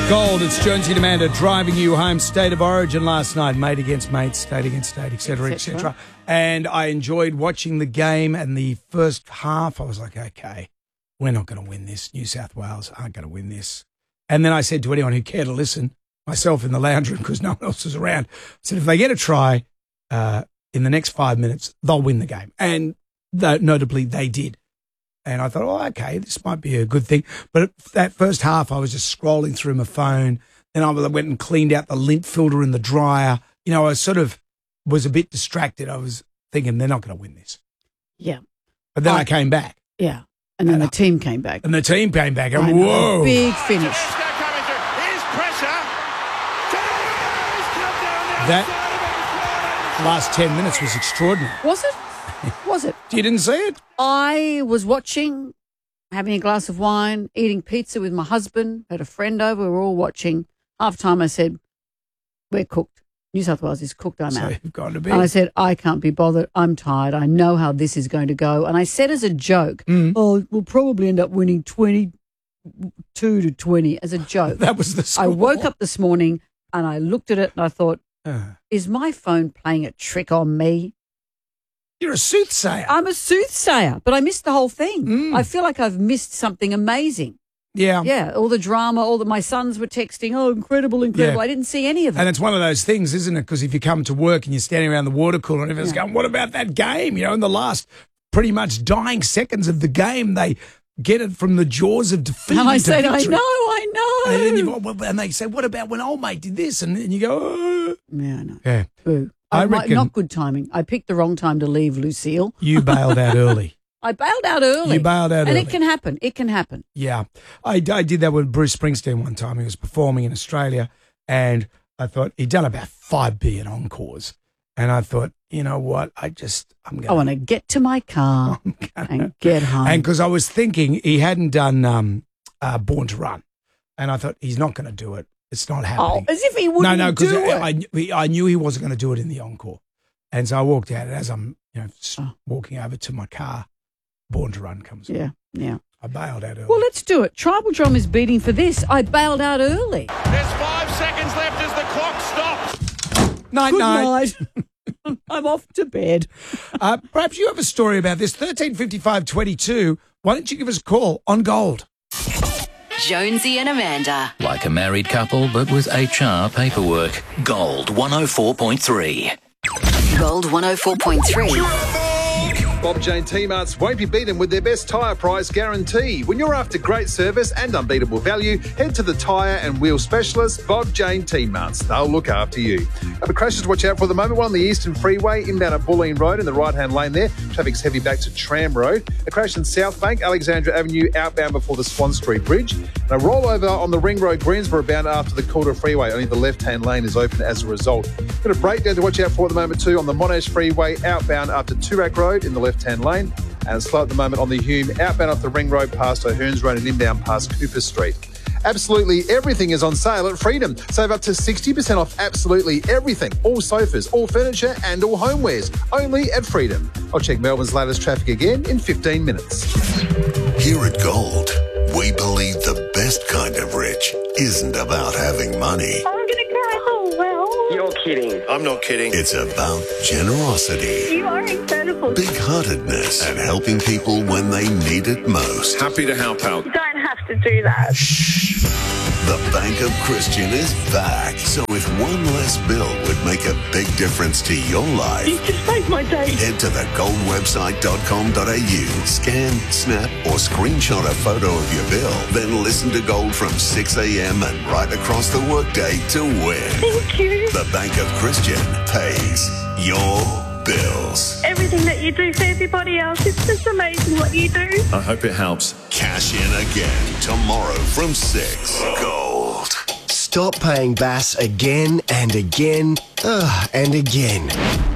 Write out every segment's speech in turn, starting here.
Gold, it's Jonesy and Amanda driving you home. State of Origin last night, mate against mate, state against state, etc., etc. And I enjoyed watching the game, and the first half I was like, okay, we're not going to win this. New South Wales aren't going to win this. And then I said to anyone who cared to listen, myself in the lounge room because no one else was around, I said, if they get a try in the next 5 minutes, they'll win the game. And notably, they did. And I thought, oh, okay, this might be a good thing. But that first half, I was just scrolling through my phone. Then I went and cleaned out the lint filter in the dryer. You know, I sort of was a bit distracted. I was thinking they're not going to win this. Yeah. But then I came back. Yeah. And then the team came back. And the team came back. And whoa. Big finish. That last 10 minutes was extraordinary. Was it? Was it? You didn't see it? I was watching, having a glass of wine, eating pizza with my husband, had a friend over, we were all watching. Half time I said, we're cooked. New South Wales is cooked, I'm out. You've gone to bed. And I said, I can't be bothered. I'm tired. I know how this is going to go. And I said as a joke, oh, we'll probably end up winning 22-20 as a joke. That was the score. I woke up this morning and I looked at it and I thought, is my phone playing a trick on me? You're a soothsayer. I'm a soothsayer, but I missed the whole thing. I feel like I've missed something amazing. Yeah. Yeah, all the drama, my sons were texting, oh, incredible. Yeah. I didn't see any of it. And it's one of those things, isn't it? Because if you come to work and you're standing around the water cooler and everyone's going, what about that game? You know, in the last pretty much dying seconds of the game, they get it from the jaws of defeat. And I said, I know. And, and they say, what about when old mate did this? And you go, oh. Yeah, I know. Yeah. Boo. I reckon not good timing. I picked the wrong time to leave Lucille. You bailed out early. I bailed out early. You bailed out early. And it can happen. It can happen. Yeah. I did that with Bruce Springsteen one time. He was performing in Australia, and I thought he'd done about 5 billion encores. And I thought, you know what? I want to get to my car and get home. And because I was thinking he hadn't done Born to Run. And I thought, he's not going to do it. It's not happening. Oh, as if he wouldn't do it. because I knew he wasn't going to do it in the encore. And so I walked out, and as I'm walking over to my car, Born to Run comes on. Yeah. I bailed out early. Well, let's do it. Tribal Drum is beating for this. I bailed out early. There's 5 seconds left as the clock stops. Night. I'm off to bed. Perhaps you have a story about this. 135522. Why don't you give us a call on Gold? Jonesy and Amanda. Like a married couple, but with HR paperwork. Gold 104.3. Gold 104.3. Bob Jane T-Marts won't be beaten with their best tyre price guarantee. When you're after great service and unbeatable value, head to the tyre and wheel specialist, Bob Jane T-Marts. They'll look after you. Other crashes to watch out for at the moment. One on the Eastern Freeway, inbound at Bulleen Road in the right-hand lane there. Traffic's heavy back to Tram Road. A crash in South Bank, Alexandra Avenue, outbound before the Swan Street Bridge. And a rollover on the Ring Road, Greensboro bound after the Calder Freeway. Only the left-hand lane is open as a result. Got a breakdown to watch out for at the moment too on the Monash Freeway, outbound after Toorak Road in the left-hand lane, and slow at the moment on the Hume, outbound off the Ring Road past O'Hearns Road and inbound past Cooper Street. Absolutely everything is on sale at Freedom. Save up to 60% off absolutely everything. All sofas, all furniture and all homewares. Only at Freedom. I'll check Melbourne's latest traffic again in 15 minutes. Here at Gold, we believe the best kind of rich isn't about having money. I'm going to cry. Oh, well. You're kidding. I'm not kidding. It's about generosity, You are incredible. big-heartedness, and helping people when they need it most. Happy to help out. You don't have to do that. The Bank of Christian is back. So if one less bill would make a big difference to your life, You just made my day. head to thegoldwebsite.com.au, scan, snap, or screenshot a photo of your bill, then listen to Gold from 6 a.m. and right across the workday to win. Thank you. The Bank of Christian pays your bills. Everything that you do for everybody else, it's just amazing what you do. I hope it helps. Cash in again tomorrow from 6. Gold. Stop paying Bass again and again and again.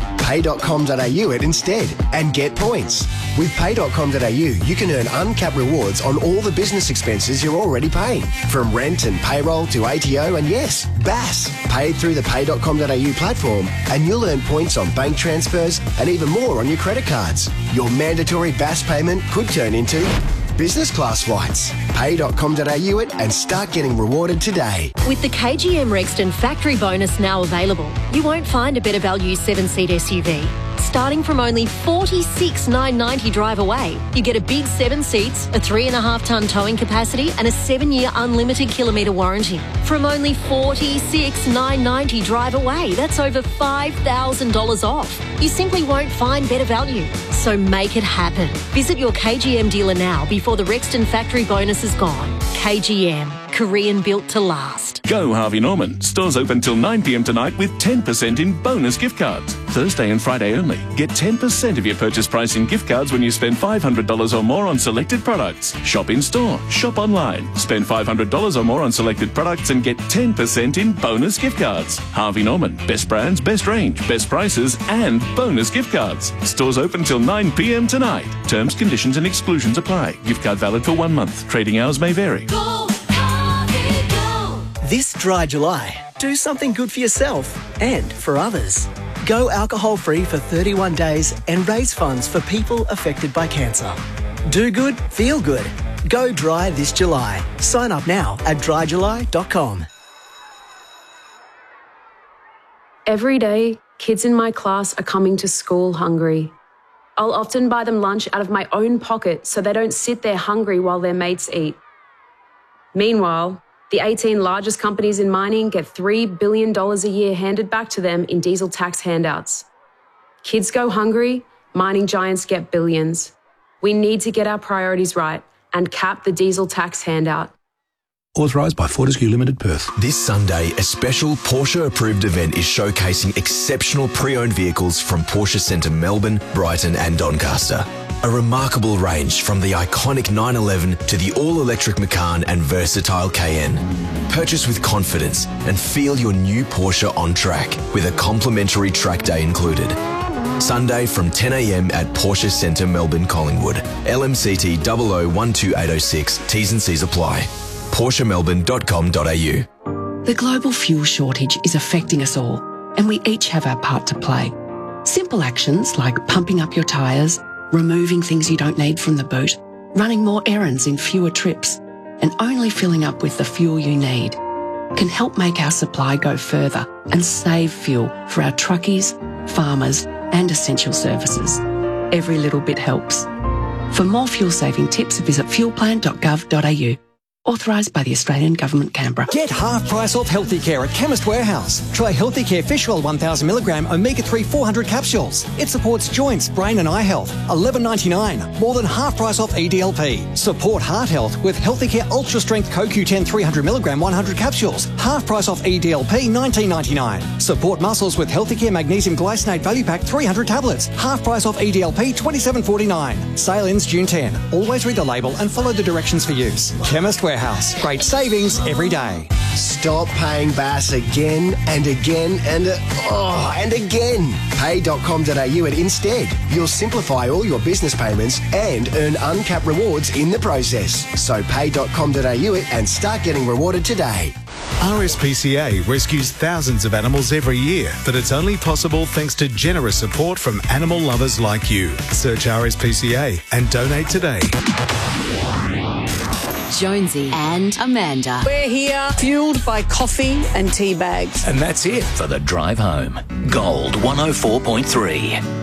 Pay.com.au it instead and get points. With Pay.com.au, you can earn uncapped rewards on all the business expenses you're already paying. From rent and payroll to ATO and yes, Bass. Paid through the Pay.com.au platform and you'll earn points on bank transfers and even more on your credit cards. Your mandatory Bass payment could turn into business class flights. Pay.com.au it and start getting rewarded today. With the KGM Rexton factory bonus now available, you won't find a better value 7-seat SUV. Starting from only $46,990 drive away, you get a big 7 seats, a 3.5-tonne towing capacity and a 7-year unlimited kilometre warranty. From only $46,990 drive away, that's over $5,000 off. You simply won't find better value. So make it happen. Visit your KGM dealer now before the Rexton factory bonus is gone. KGM, Korean built to last. Go Harvey Norman. Stores open till 9 p.m. tonight with 10% in bonus gift cards. Thursday and Friday only. Get 10% of your purchase price in gift cards when you spend $500 or more on selected products. Shop in store. Shop online. Spend $500 or more on selected products and get 10% in bonus gift cards. Harvey Norman. Best brands, best range, best prices and bonus gift cards. Stores open till 9 p.m. tonight. Terms, conditions and exclusions apply. Gift card valid for 1 month. Trading hours may vary. This dry July, do something good for yourself and for others. Go alcohol-free for 31 days and raise funds for people affected by cancer. Do good, feel good. Go dry this July. Sign up now at dryjuly.com. Every day, kids in my class are coming to school hungry. I'll often buy them lunch out of my own pocket so they don't sit there hungry while their mates eat. Meanwhile, the 18 largest companies in mining get $3 billion a year handed back to them in diesel tax handouts. Kids go hungry, mining giants get billions. We need to get our priorities right and cap the diesel tax handout. Authorised by Fortescue Limited, Perth. This Sunday, a special Porsche-approved event is showcasing exceptional pre-owned vehicles from Porsche Centre Melbourne, Brighton and Doncaster. A remarkable range from the iconic 911 to the all-electric Macan and versatile Cayenne. Purchase with confidence and feel your new Porsche on track with a complimentary track day included. Sunday from 10 a.m. at Porsche Centre Melbourne, Collingwood. LMCT 0012806. T's and C's apply. PorscheMelbourne.com.au. The global fuel shortage is affecting us all, and we each have our part to play. Simple actions like pumping up your tyres, removing things you don't need from the boot, running more errands in fewer trips, and only filling up with the fuel you need can help make our supply go further and save fuel for our truckies, farmers, and essential services. Every little bit helps. For more fuel-saving tips, visit fuelplan.gov.au. Authorised by the Australian Government, Canberra. Get half price off Healthy Care at Chemist Warehouse. Try Healthy Care Fish Oil 1000mg Omega-3 400 capsules. It supports joints, brain and eye health. $11.99. More than half price off EDLP. Support heart health with Healthy Care Ultra Strength CoQ10 300mg 100 capsules. Half price off EDLP $19.99. Support muscles with Healthy Care Magnesium Glycinate Value Pack 300 tablets. Half price off EDLP $27.49. Sale ends June 10. Always read the label and follow the directions for use. Chemist Warehouse. Great savings every day. Stop paying Bass again and again and again. Pay.com.au it instead. You'll simplify all your business payments and earn uncapped rewards in the process. So pay.com.au it and start getting rewarded today. RSPCA rescues thousands of animals every year, but it's only possible thanks to generous support from animal lovers like you. Search RSPCA and donate today. Jonesy and Amanda. We're here, fueled by coffee and tea bags. And that's it for the drive home. Gold 104.3.